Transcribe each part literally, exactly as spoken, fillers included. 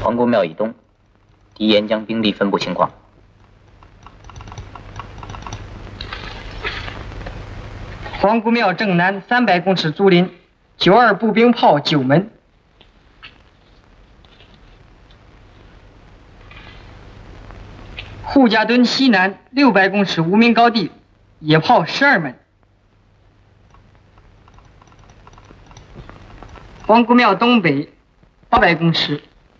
皇姑庙以东，敌沿江兵力分布情况。 皇姑庙正南三百公尺竹林，九二步兵炮九门。护家墩西南六百公尺无名高地，野炮十二门。皇姑庙东北八百公尺，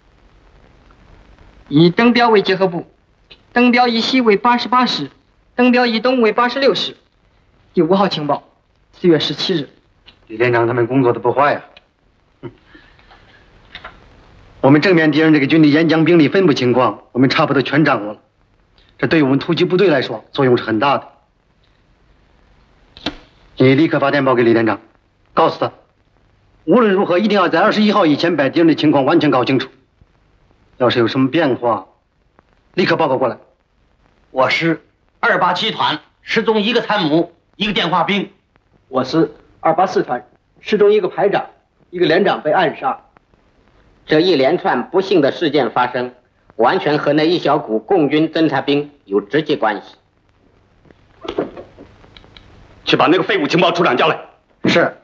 以登标为结合部，登标以西为八十八师，登标以东为八十六师。第五号情报，四月十七日。 李连长他们工作的不坏呀、啊。我们正面敌人这个军力沿江兵力分布情况，我们差不多全掌握了。这对于我们突击部队来说，作用是很大的。你立刻发电报给李连长，告诉他，无论如何一定要在二十一号以前把敌人的情况完全搞清楚。要是有什么变化，立刻报告过来。 我师二八七团失踪一个参谋，一个电话兵。 我师二八四团失踪一个排长，一个连长被暗杀。 这一连串不幸的事件发生，完全和那一小股共军侦察兵有直接关系。 去把那个废物情报处长叫来。 是。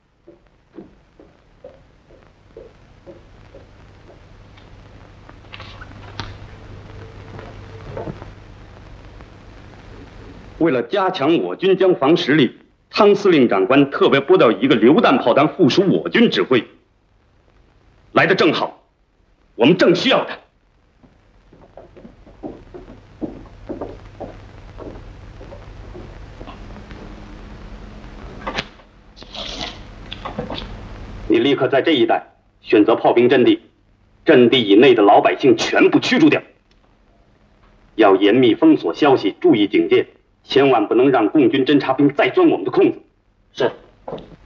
为了加强我军江防实力，汤司令长官特别拨调一个榴弹炮团附属我军指挥。来得正好，我们正需要他。你立刻在这一带选择炮兵阵地，阵地以内的老百姓全部驱逐掉。要严密封锁消息，注意警戒，千万不能让共军侦察兵再钻我们的空子。 是。